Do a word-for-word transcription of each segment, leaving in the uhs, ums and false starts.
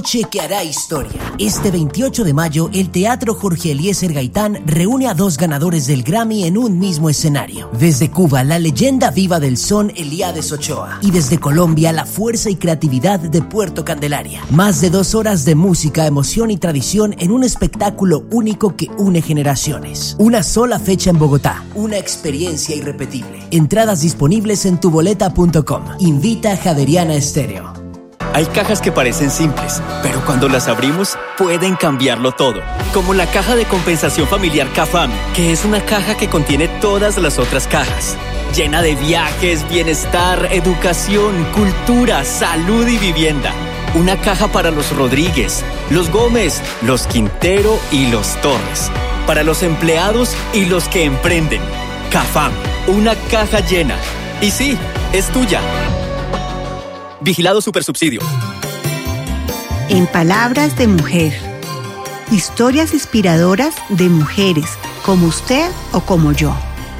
Que hará historia. Este veintiocho de mayo, el Teatro Jorge Eliezer Gaitán reúne a dos ganadores del Grammy en un mismo escenario. Desde Cuba, la leyenda viva del son Eliades Ochoa. Y desde Colombia, la fuerza y creatividad de Puerto Candelaria. Más de dos horas de música, emoción y tradición en un espectáculo único que une generaciones. Una sola fecha en Bogotá. Una experiencia irrepetible. Entradas disponibles en tuboleta punto com. Invita a Javeriana Estéreo. Hay cajas que parecen simples, pero cuando las abrimos pueden cambiarlo todo. Como la caja de compensación familiar CAFAM, que es una caja que contiene todas las otras cajas. Llena de viajes, bienestar, educación, cultura, salud y vivienda. Una caja para los Rodríguez, los Gómez, los Quintero y los Torres. Para los empleados y los que emprenden. CAFAM, una caja llena. Y sí, es tuya. Vigilado Supersubsidio. En palabras de mujer. Historias inspiradoras de mujeres como usted o como yo.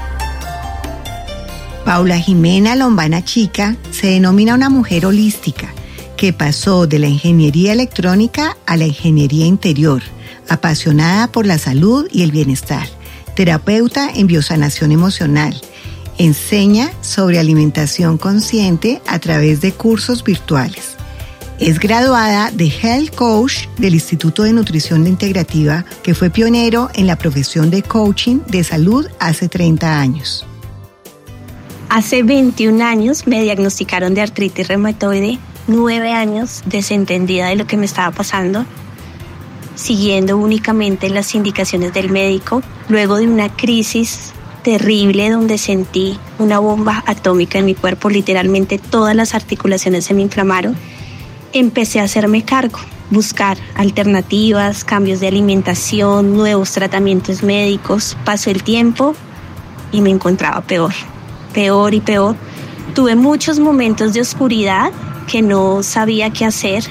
Paula Jimena Lombana Chica se denomina una mujer holística que pasó de la ingeniería electrónica a la ingeniería interior, apasionada por la salud y el bienestar, terapeuta en biosanación emocional. Enseña sobre alimentación consciente a través de cursos virtuales. Es graduada de Health Coach del Instituto de Nutrición Integrativa, que fue pionero en la profesión de coaching de salud hace treinta años. Hace veintiún años me diagnosticaron de artritis reumatoide, nueve años desentendida de lo que me estaba pasando, siguiendo únicamente las indicaciones del médico, luego de una crisis terrible donde sentí una bomba atómica en mi cuerpo, literalmente todas las articulaciones se me inflamaron. Empecé a hacerme cargo, buscar alternativas, cambios de alimentación, nuevos tratamientos médicos. Pasó el tiempo y me encontraba peor, peor y peor. Tuve muchos momentos de oscuridad que no sabía qué hacer,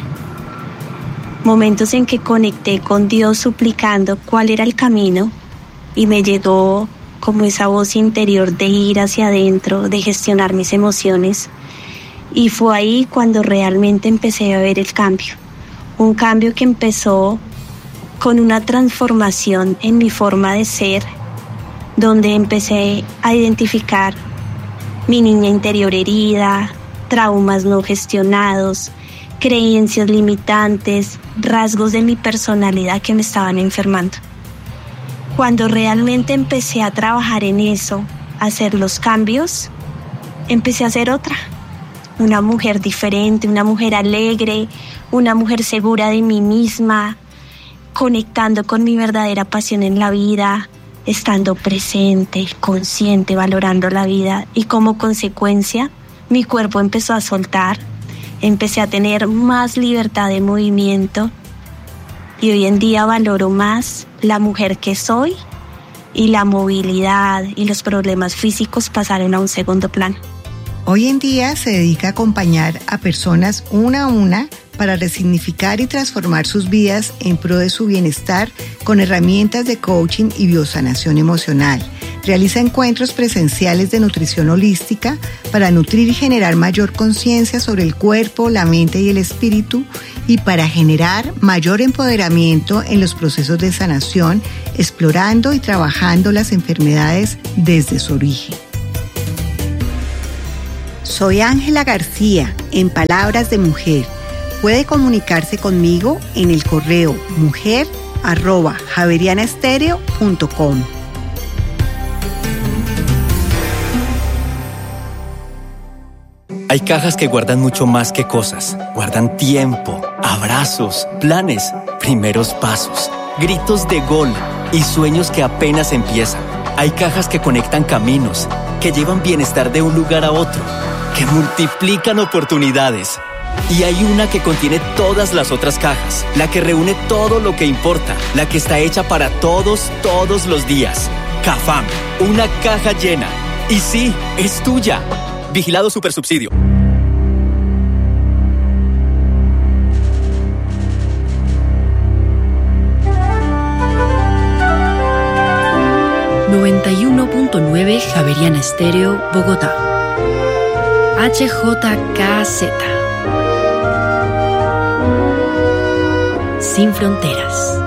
momentos en que conecté con Dios suplicando cuál era el camino y me llegó como esa voz interior de ir hacia adentro, de gestionar mis emociones. Y fue ahí cuando realmente empecé a ver el cambio. Un cambio que empezó con una transformación en mi forma de ser, donde empecé a identificar mi niña interior herida, traumas no gestionados, creencias limitantes, rasgos de mi personalidad que me estaban enfermando. Cuando realmente empecé a trabajar en eso, a hacer los cambios, empecé a ser otra. Una mujer diferente, una mujer alegre, una mujer segura de mí misma, conectando con mi verdadera pasión en la vida, estando presente, consciente, valorando la vida. Y como consecuencia, mi cuerpo empezó a soltar, empecé a tener más libertad de movimiento. Y hoy en día valoro más la mujer que soy y la movilidad y los problemas físicos pasaron a un segundo plano. Hoy en día se dedica a acompañar a personas una a una para resignificar y transformar sus vidas en pro de su bienestar con herramientas de coaching y biosanación emocional. Realiza encuentros presenciales de nutrición holística para nutrir y generar mayor conciencia sobre el cuerpo, la mente y el espíritu, y para generar mayor empoderamiento en los procesos de sanación, explorando y trabajando las enfermedades desde su origen. Soy Ángela García, en Palabras de Mujer. Puede comunicarse conmigo en el correo mujer arroba javerianaestereo punto com. Hay cajas que guardan mucho más que cosas. Guardan tiempo, abrazos, planes, primeros pasos, gritos de gol y sueños que apenas empiezan. Hay cajas que conectan caminos, que llevan bienestar de un lugar a otro, que multiplican oportunidades. Y hay una que contiene todas las otras cajas, la que reúne todo lo que importa, la que está hecha para todos, todos los días. CAFAM, una caja llena. Y sí, es tuya. Vigilado Supersubsidio. noventa y uno punto nueve Javeriana Estéreo, Bogotá. H J K Z. sin fronteras.